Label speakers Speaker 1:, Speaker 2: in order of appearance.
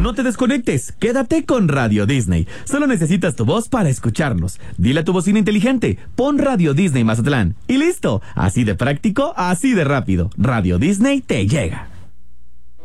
Speaker 1: No te desconectes, quédate con Radio Disney. Solo necesitas tu voz para escucharnos. Dile a tu bocina inteligente, pon Radio Disney Mazatlán. Y listo, así de práctico, así de rápido. Radio Disney te llega.